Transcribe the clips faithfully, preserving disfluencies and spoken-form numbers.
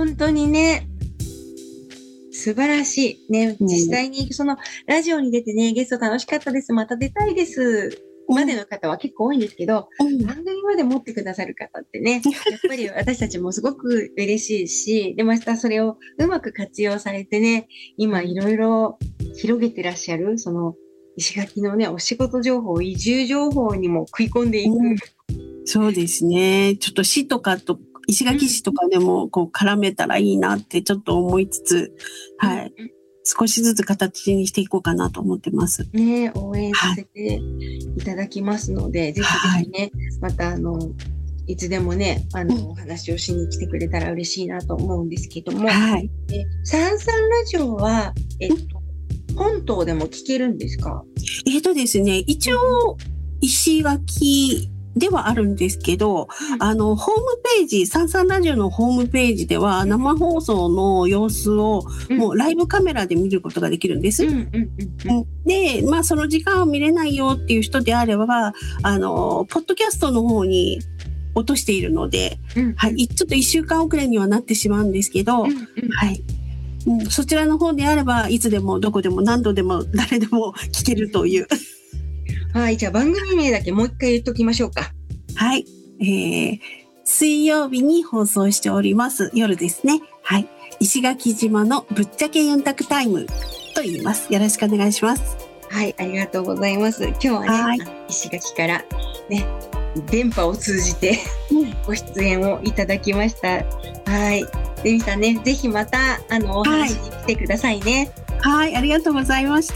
本当にね、素晴らしい。ね、実際にそのラジオに出てね、ゲスト楽しかったです。また出たいです。までの方は結構多いんですけど、 うん番組まで持ってくださる方ってね、やっぱり私たちもすごく嬉しいし、で、またそれをうまく活用されてね、今いろいろ広げてらっしゃる、その石垣のね、お仕事情報、移住情報にも食い込んでいく。 うんそうですね。ちょっと市とかと、石垣市とかでもこう絡めたらいいなってちょっと思いつつ、はい。少しずつ形にしていこうかなと思ってます。 ね、応援させていただきますので、はい、ぜひぜひね、またあの、いつでもね、あの、うん、お話をしに来てくれたら嬉しいなと思うんですけども、 はい。 え、サンサンラジオは、えっと、本島でも聞けるんですか？ えっとですね、一応、石垣ではあるんですけど、うん、あの、ホームページ、サンサンラジオのホームページでは、生放送の様子を、もうライブカメラで見ることができるんです。で、まあ、その時間を見れないよっていう人であれば、あの、ポッドキャストの方に落としているので、うん、はい、ちょっと一週間遅れにはなってしまうんですけど、うんうん、はい。うん、そちらの方であれば、いつでもどこでも何度でも誰でも聞けるという。 はい、じゃあ番組名だけもう一回言っときましょうか。 はい、えー、水曜日に放送しております夜ですね。はい、石垣島のぶっちゃけユンタクタイムと言います。よろしくお願いします。 はい、ありがとうございます。今日はね、はい、石垣からね、電波を通じてご出演をいただきました。はい、レミさんね、ぜひまたあのお話に来てくださいね。 はい、はい、ありがとうございました。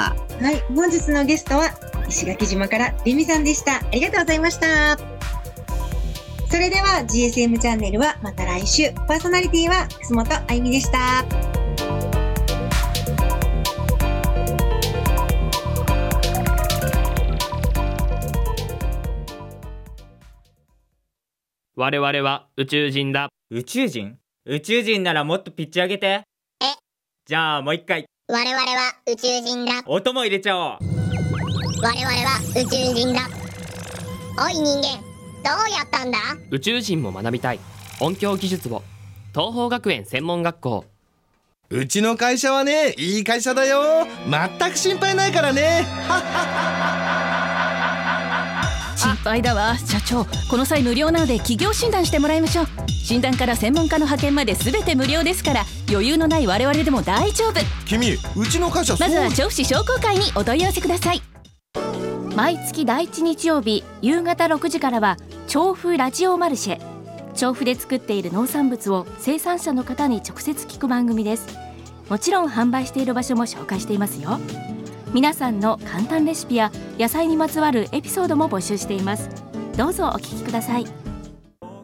はい、本日のゲストは石垣島からレミさんでした。ありがとうございました。それでは ジーエスエム チャンネルはまた来週。パーソナリティは楠本あゆみでした。 我々は宇宙人だ。 宇宙人？宇宙人ならもっとピッチ上げて。 え？ じゃあもう一回。 我々は宇宙人だ。 音も入れちゃおう。 我々は宇宙人だ。おい人間、どうやったんだ？ 宇宙人も学びたい音響技術を。東邦学園専門学校。 うちの会社はね、いい会社だよ。全く心配ないからね。 心配だわ社長。この際無料なので企業診断してもらいましょう。診断から専門家の派遣まで全て無料ですから、余裕のない我々でも大丈夫。 君、うちの会社そう。 まずは調布市商工会にお問い合わせください。 毎月だいいち日曜日夕方ろくじからは調布ラジオマルシェ。調布で作っている農産物を生産者の方に直接聞く番組です。もちろん販売している場所も紹介していますよ。皆さんの簡単レシピや野菜にまつわるエピソードも募集しています。どうぞお聞きください。